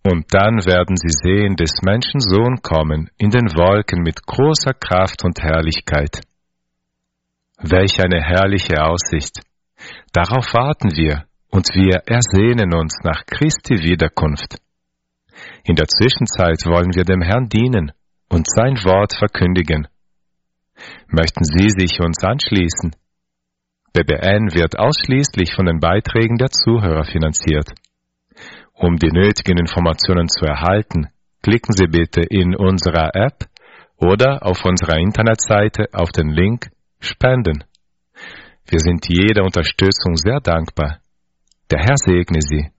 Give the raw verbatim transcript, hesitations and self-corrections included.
Und dann werden sie sehen des Menschen Sohn kommen in den Wolken mit großer Kraft und Herrlichkeit. Welch eine herrliche Aussicht! Darauf warten wir, und wir ersehnen uns nach Christi Wiederkunft. In der Zwischenzeit wollen wir dem Herrn dienen und sein Wort verkündigen. Möchten Sie sich uns anschließen? B B N wird ausschließlich von den Beiträgen der Zuhörer finanziert. Um die nötigen Informationen zu erhalten, klicken Sie bitte in unserer App oder auf unserer Internetseite auf den Link Spenden. Wir sind jeder Unterstützung sehr dankbar. Der Herr segne Sie.